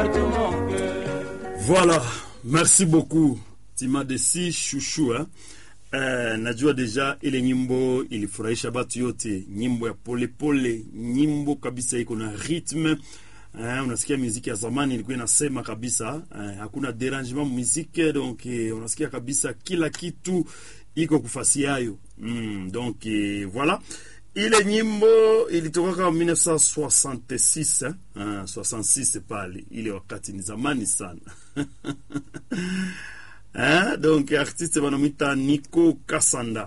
Voilà, merci beaucoup Timadesi Chouchou najua deja ile nyimbo ilifurahisha batu yote, nyimbo ya pole pole, nyimbo kabisa iko na rythme. Unasikia muziki ya zamani ilikuwa inasema kabisa hakuna derangement muziki, donc unasikia kabisa kila kitu iko kufasi yayo. Donc voilà, ile nyimbo ilitoka 1966 66 pale, ile wakati ni zamani sana. Donc artiste wanamwita Nico Kasanda,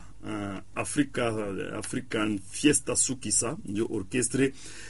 African Fiesta Sukisa ndio orchestre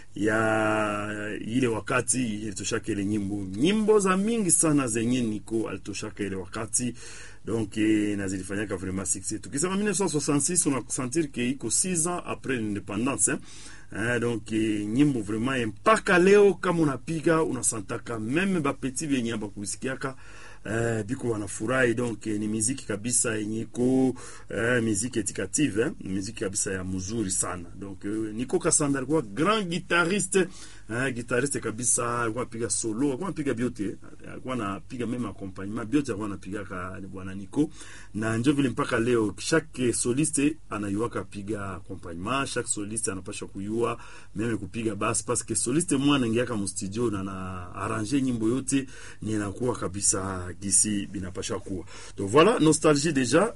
ya ile wakati ilitoshaka ile nyimbo za mingi sana zenye Nico alitoshaka ile wakati, donc na zilifanyaka vraiment succès. Tukisema 1966 on a sentir que iko 6 ans après l'indépendance, donc nyimbo vraiment mpaka leo kama unapiga unasantaka meme ba petit benye ba kusikiaka biko wanafurahi. Donc ni muziki kabisa yenye iko muziki éducative, muziki kabisa ya mzuri sana. Donc Nico Kasanda alikuwa grand guitariste, guitariste kabisa, alikuwa piga solo, alikuwa piga biote, alikuwa anapiga meme accompagnement biote, alikuwa anapiga ka bwana Nico, na ndio vile mpaka leo chaque soliste anayuaka piga accompagnement, chaque soliste anapaswa kuyua meme kupiga bass, parce que soliste mwana ngiaka mu studio na arranger nyimbo yote ni inakuwa kabisa gisi binapasha kuwa. Donc voilà, nostalgie déjà.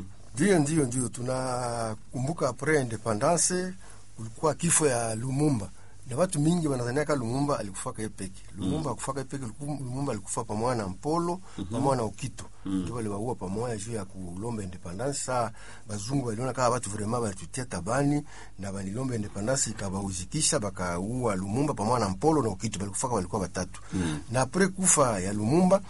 Ndio tunakumbuka après independance kulikuwa kifo ya Lumumba. Na watu mingi wanadhania kama Lumumba alikufa kwa peke. Lumumba akufaka peke, Lumumba alikufa pamoja na Mpolo, pamoja na Okito. Ndio wale waua pamoja juu ya kulomba independence. Sa bazungu waliona kama watu vraiment walitutia tabani na walilomba independence ikabauzikisha, bakaua Lumumba pamoja na Mpolo na Okito, balikufaka walikuwa watatu. Na après kufa ya Lumumba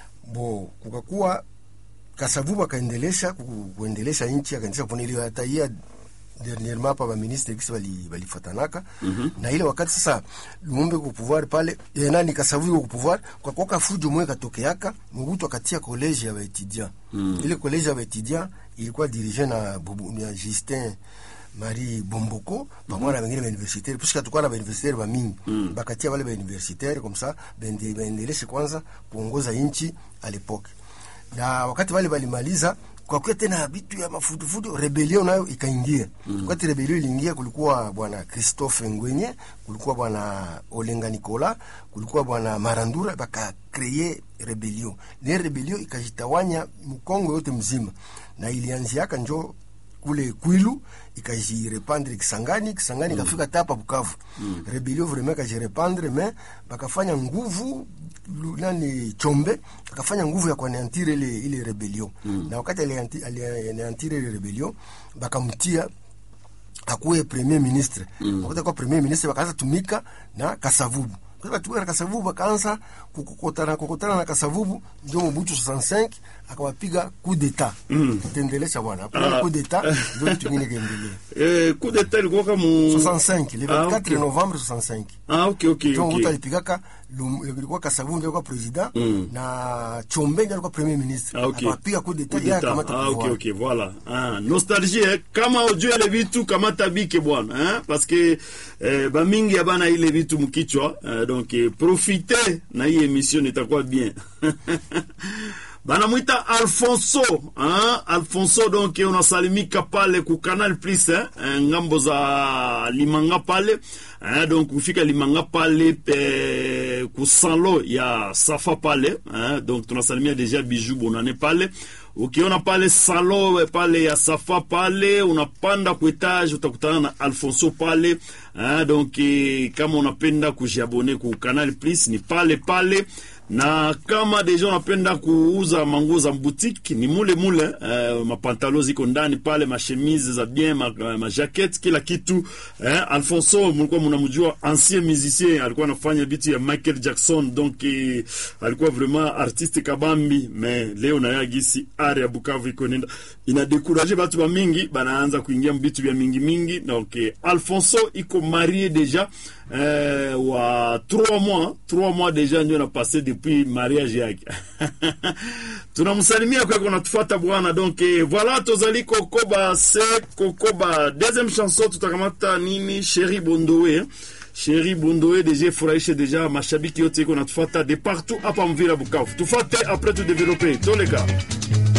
kukakuwa Kasavubu kuendelesha nchi, akaendelesha kuponelewa hata dernièrement hapa ba ministre kisi walifatanaka na ile wakati sasa Lumumba ku pouvoir pale nani Kasavubu ku pouvoir kwa kafujo mwe katokeaka Mobutu akatia college ya étudiants. Ile college ya étudiants ilikuwa dirigé na Justin Marie Bomboko pamoja na wengine wa universitaire, puisque tukua na universitaire ba mingi bakatia wale ba universitaire comme ça bendeleshe kwanza kuongoza nchi à l'époque. Na wakati wale walimaliza kwa kuwa tena vitu ya mafudufudu, rebellion nayo ikaingia. Wakati rebellion iliingia, kulikuwa bwana Christophe Ngwenye, kulikuwa bwana Olenga Nicola, kulikuwa bwana Marandura, baka créer rebellion. Le rebellion ikajitawanya Mkongo yote mzima, na ilianziaka njo kule Kwilu, ikajirepandre Kisangani kafika tapa Bukavu. Rebellion vraiment ikajirepandre, mais bakafanya nguvu nani Chombe akafanya nguvu ya kuanantire ile rebellion. Na wakati alianantire ile rebellion, bakamtia akuwe premier ministre. Wakati kwa premier ministre bakaanza tumika na Kasavubu. Kwa sababu na Kasavubu bakaanza kukutana na Kasavubu, ndio Mobutu 65 akawapiga coup d'état. Tendelesha bwana. Hapo coup d'état ndio tungine kaendelea. Coup d'état ilikuwa kama 65 le 24 novembre 65. Okay. Ndio Mobutu alipigaka ilikuwa Kasavubu ndio president na Chombe ndio alikuwa premier ministre. Akawapiga coup d'état ya kama pouvoir. Okay, voilà. Nostalgie kama ujue ile vitu kama tabike bwana, parce que ba mingi abana ile vitu mkichwa, donc profitez na hii émission itakuwa bien. Bana mwita Alfonso, donc unasalimika pale ku Canal Plus, ngambo za Limanga pale, donc ufika Limanga pale ku Sanlo ya Safa pale, donc tunasalimia deja Bijou Bonane pale. Ukiona pale Salo pale ya Safa pale, unapanda ku etage utakutana na Alfonso pale, donc kama unapenda kujiabone ku Canal Plus ni pale, na kama deja unapenda kuuza manguo za boutique ni mule mapantalo ziko ndani pale, mashemise za bien, ma jacket, kila kitu. Alfonso mlikuwa mnamjua, ancien musicien, alikuwa anafanya vitu ya Michael Jackson, donc alikuwa vraiment artiste kabambi, mais leo na yagisi area Bukavu iko nenda ina décourager watu wa mingi, banaanza kuingia mbitu vya mingi. Donc Alfonso iko marié déjà wa 3 mois déjà, ndio na passé depuis mariage yake. Tunamsalimia kwa kunatufuata bwana. Donc voilà, tozali Kokoba deuxième chanson tutakamata nini, Chéri Bondowe. Sheri Bundoe DJ furahishe deja mashabiki yote iko natufuata de partout hapa Mvira Bukavu. Tufate après tout développer tous les gars.